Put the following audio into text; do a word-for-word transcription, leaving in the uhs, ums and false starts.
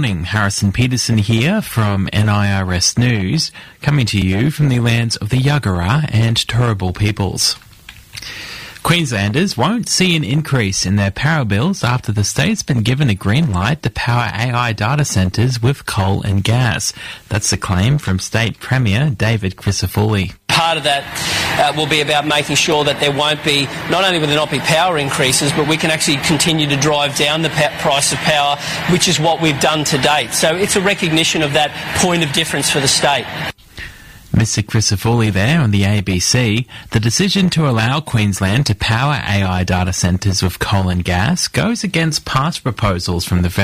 morning, Harrison Peterson here from N I R S News, coming to you from the lands of the Yagara and Turrbal peoples. Queenslanders won't see an increase in their power bills after the state's been given a green light to power A I data centres with coal and gas. That's the claim from State Premier David Crisafulli. Part of that uh, will be about making sure that there won't be, not only will there not be power increases, but we can actually continue to drive down the pa- price of power, which is what we've done to date. So it's a recognition of that point of difference for the state. Mister Crisafulli there on the A B C. The decision to allow Queensland to power A I data centres with coal and gas goes against past proposals from the